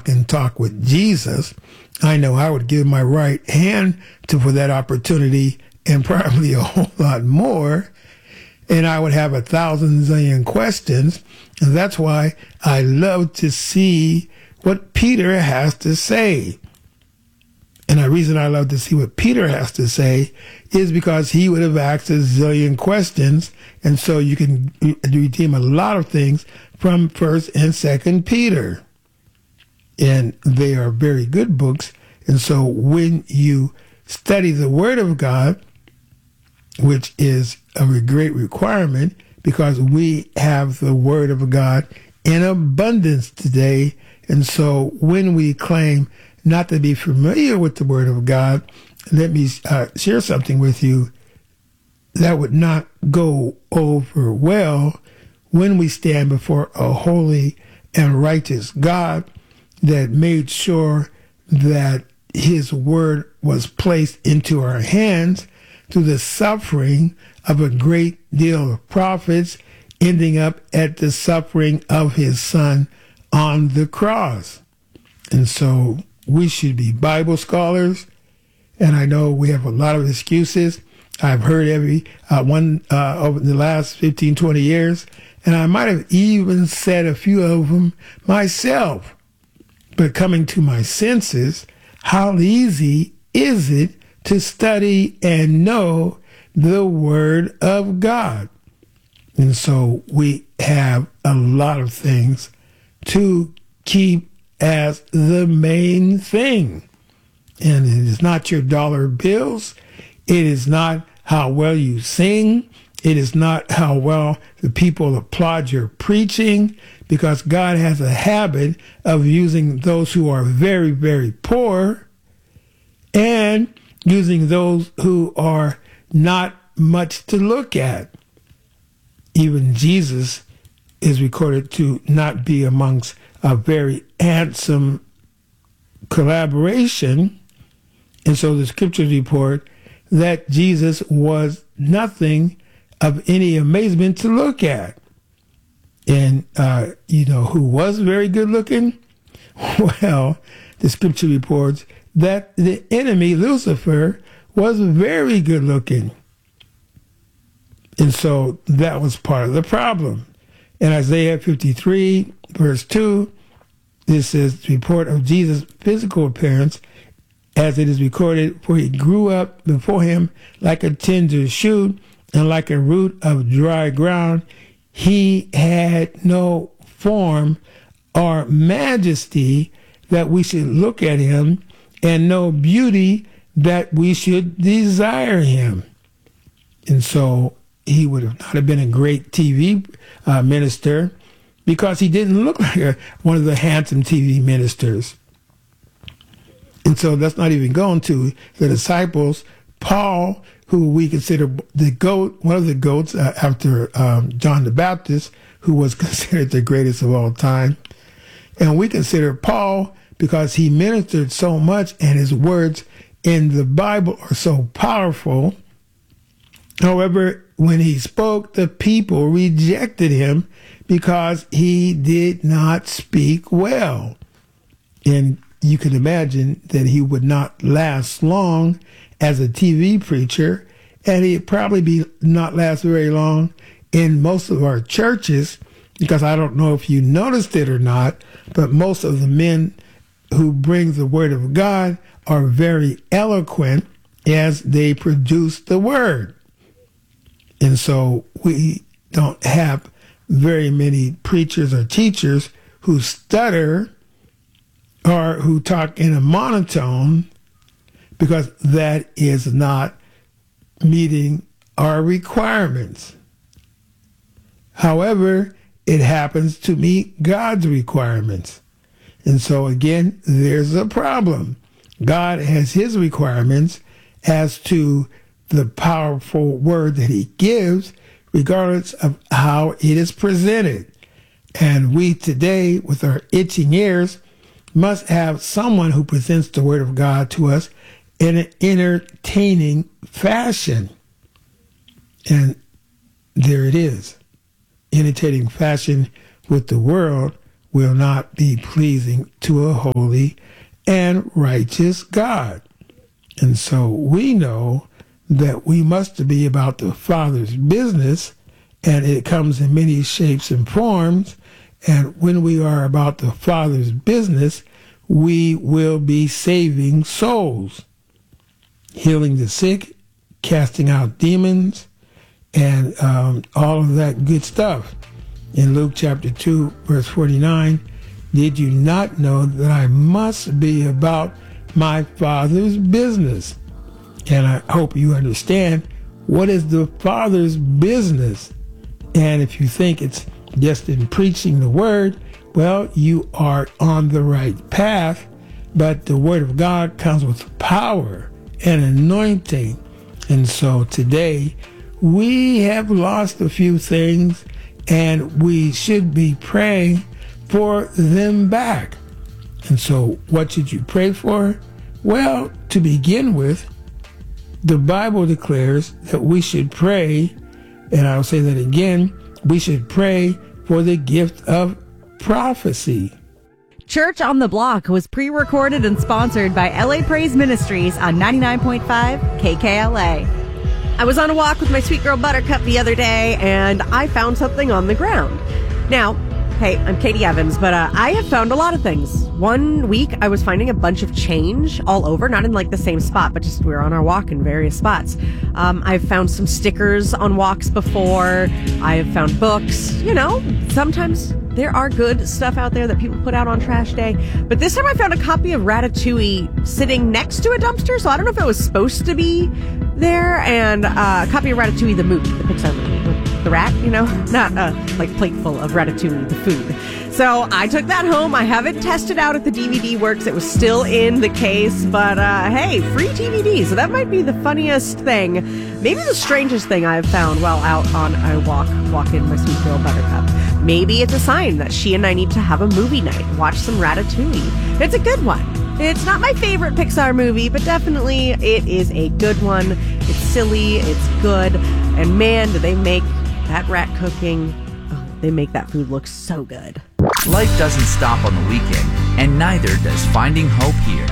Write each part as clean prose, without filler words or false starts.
walk and talk with Jesus, I know I would give my right hand for that opportunity and probably a whole lot more. And I would have 1,000 zillion questions. And that's why I love to see what Peter has to say. And the reason I love to see what Peter has to say is because he would have asked a zillion questions. And so you can redeem a lot of things from 1st and 2nd Peter. And they are very good books. And so when you study the Word of God, which is a great requirement because we have the Word of God in abundance today. And so when we claim not to be familiar with the Word of God, let me share something with you that would not go over well when we stand before a holy and righteous God that made sure that his word was placed into our hands through the suffering of a great deal of prophets, ending up at the suffering of his son on the cross. And so we should be Bible scholars. And I know we have a lot of excuses. I've heard every one over the last 15, 20 years. And I might have even said a few of them myself. But coming to my senses, how easy is it to study and know the Word of God? And so we have a lot of things to keep as the main thing. And it is not your dollar bills. It is not how well you sing. It is not how well the people applaud your preaching, because God has a habit of using those who are very, very poor and using those who are not much to look at. Even Jesus is recorded to not be amongst a very handsome collaboration. And so the scriptures report that Jesus was nothing of any amazement to look at. And, who was very good looking? Well, the scripture reports that the enemy, Lucifer, was very good looking. And so that was part of the problem. In Isaiah 53, verse 2, this is the report of Jesus' physical appearance, as it is recorded, for he grew up before him like a tender shoot and like a root of dry ground. He had no form or majesty that we should look at him, and no beauty that we should desire him. And so he would have not have been a great TV minister, because he didn't look like one of the handsome TV ministers. And so that's not even going to the disciples. Paul, who we consider the GOAT, one of the GOATs after John the Baptist, who was considered the greatest of all time. And we consider Paul because he ministered so much and his words in the Bible are so powerful. However, when he spoke, the people rejected him because he did not speak well. And you can imagine that he would not last long as a TV preacher, and he'd probably not last very long in most of our churches, because I don't know if you noticed it or not, but most of the men who bring the Word of God are very eloquent as they produce the Word. And so we don't have very many preachers or teachers who stutter or who talk in a monotone, because that is not meeting our requirements. However, it happens to meet God's requirements. And so again, there's a problem. God has his requirements as to the powerful word that he gives, regardless of how it is presented. And we today, with our itching ears, must have someone who presents the Word of God to us in an entertaining fashion. And there it is. Entertaining fashion with the world will not be pleasing to a holy and righteous God. And so we know that we must be about the Father's business, and it comes in many shapes and forms. And when we are about the Father's business, we will be saving souls, healing the sick, casting out demons, and all of that good stuff. In Luke chapter 2, verse 49, did you not know that I must be about my Father's business? And I hope you understand what is the Father's business. And if you think it's just in preaching the word, well, you are on the right path. But the word of God comes with power and anointing. And so today we have lost a few things, and we should be praying for them back. And so what should you pray for? Well, to begin with, the Bible declares that we should pray, and I'll say that again, we should pray for the gift of prophecy. Church on the Block was pre-recorded and sponsored by LA Praise Ministries on 99.5 KKLA. I was on a walk with my sweet girl Buttercup the other day, and I found something on the ground. Now, hey, I'm Katie Evans, but I have found a lot of things. One week, I was finding a bunch of change all over, not in like the same spot, but just we were on our walk in various spots. I've found some stickers on walks before. I have found books. You know, sometimes there are good stuff out there that people put out on trash day. But this time I found a copy of Ratatouille sitting next to a dumpster, so I don't know if it was supposed to be there, and a copy of Ratatouille, the movie, the Pixar movie, with the rat, you know, not like plate full of Ratatouille, the food. So I took that home. I haven't tested out if the DVD works. It was still in the case, but hey, free DVD, so that might be the funniest thing, maybe the strangest thing I've found while out on a walk in my sweet girl Buttercup. Maybe it's a sign that she and I need to have a movie night, watch some Ratatouille. It's a good one. It's not my favorite Pixar movie, but definitely it is a good one. It's silly, it's good, and man, do they make that rat cooking, they make that food look so good. Life doesn't stop on the weekend, and neither does finding hope here.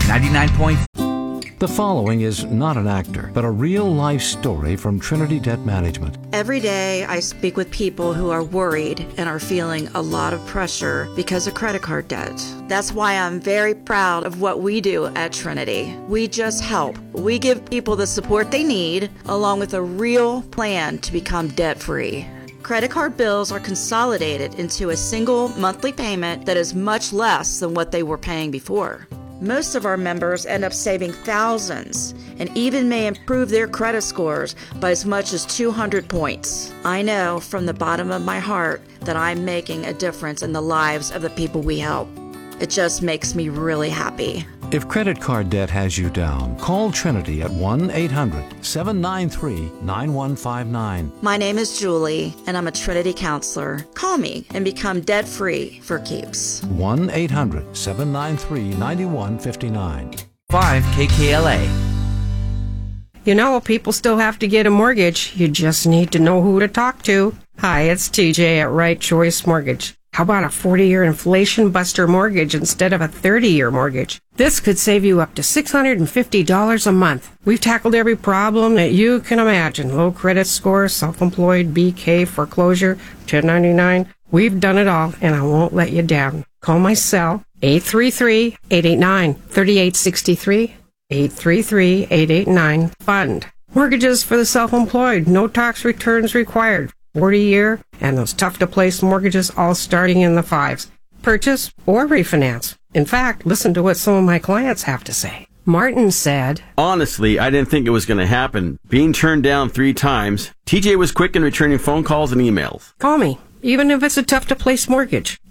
99.5. The following is not an actor, but a real-life story from Trinity Debt Management. Every day I speak with people who are worried and are feeling a lot of pressure because of credit card debt. That's why I'm very proud of what we do at Trinity. We just help. We give people the support they need, along with a real plan to become debt-free. Credit card bills are consolidated into a single monthly payment that is much less than what they were paying before. Most of our members end up saving thousands and even may improve their credit scores by as much as 200 points. I know from the bottom of my heart that I'm making a difference in the lives of the people we help. It just makes me really happy. If credit card debt has you down, call Trinity at 1-800-793-9159. My name is Julie, and I'm a Trinity counselor. Call me and become debt-free for keeps. 1-800-793-9159. 5 KKLA. You know, people still have to get a mortgage. You just need to know who to talk to. Hi, it's TJ at Right Choice Mortgage. How about a 40-year inflation buster mortgage instead of a 30-year mortgage? This could save you up to $650 a month. We've tackled every problem that you can imagine. Low credit score, self-employed, BK, foreclosure, 1099. We've done it all, and I won't let you down. Call my cell, 833-889-3863, 833-889-FUND. Mortgages for the self-employed, no tax returns required. 40-year, and those tough-to-place mortgages all starting in the 5s. Purchase or refinance. In fact, listen to what some of my clients have to say. Martin said, "Honestly, I didn't think it was going to happen. Being turned down 3 times, TJ was quick in returning phone calls and emails. Call me, even if it's a tough-to-place mortgage.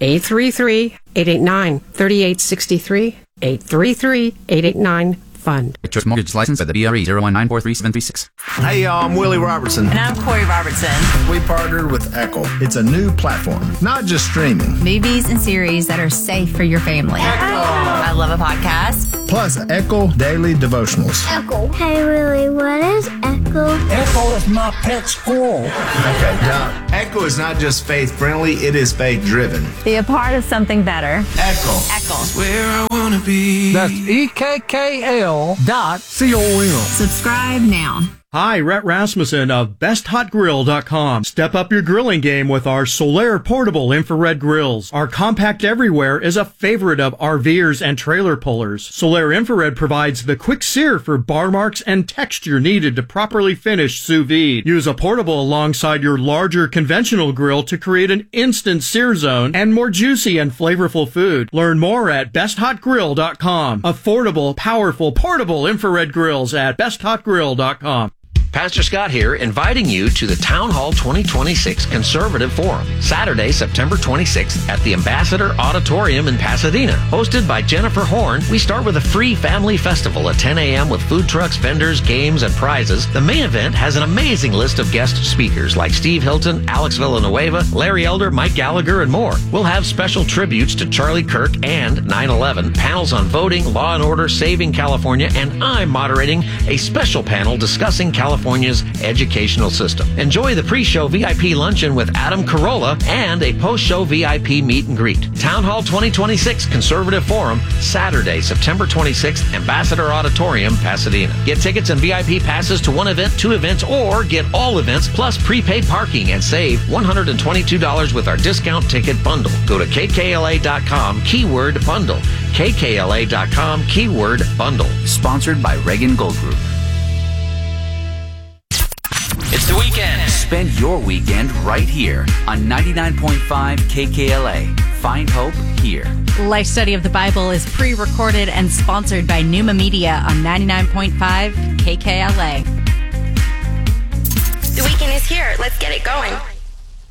833-889-3863, 833-889-FUND. Choice Mortgage license by the BRE 019433736. Hey y'all, I'm Willie Robertson. And I'm Corey Robertson. We partnered with Echo. It's a new platform, not just streaming. Movies and series that are safe for your family. Echo! I love a podcast. Plus Echo Daily Devotionals. Echo. Hey, Willie, what is Echo? Echo is my pet squirrel. Okay, now, Echo is not just faith-friendly, it is faith-driven. Be a part of something better. Echo. Echo. Where I want to be. That's EKKL.com. Subscribe now. Hi, Rhett Rasmussen of BestHotGrill.com. Step up your grilling game with our Solaire portable infrared grills. Our compact everywhere is a favorite of RVers and trailer pullers. Solaire infrared provides the quick sear for bar marks and texture needed to properly finish sous vide. Use a portable alongside your larger conventional grill to create an instant sear zone and more juicy and flavorful food. Learn more at BestHotGrill.com. Affordable, powerful, portable infrared grills at BestHotGrill.com. Pastor Scott here, inviting you to the Town Hall 2026 Conservative Forum, Saturday, September 26th at the Ambassador Auditorium in Pasadena. Hosted by Jennifer Horn, we start with a free family festival at 10 a.m. with food trucks, vendors, games, and prizes. The main event has an amazing list of guest speakers like Steve Hilton, Alex Villanueva, Larry Elder, Mike Gallagher, and more. We'll have special tributes to Charlie Kirk and 9/11, panels on voting, law and order, saving California, and I'm moderating a special panel discussing California's educational system. Enjoy the pre-show VIP luncheon with Adam Carolla and a post-show VIP meet and greet. Town Hall 2026 Conservative Forum, Saturday, September 26th, Ambassador Auditorium, Pasadena. Get tickets and VIP passes to one event, two events, or get all events plus prepaid parking and save $122 with our discount ticket bundle. Go to kkla.com, keyword bundle. kkla.com, keyword bundle. Sponsored by Reagan Gold Group. It's the weekend. Spend your weekend right here on 99.5 KKLA. Find hope here. Life Study of the Bible is pre-recorded and sponsored by Pneuma Media on 99.5 KKLA. The weekend is here. Let's get it going.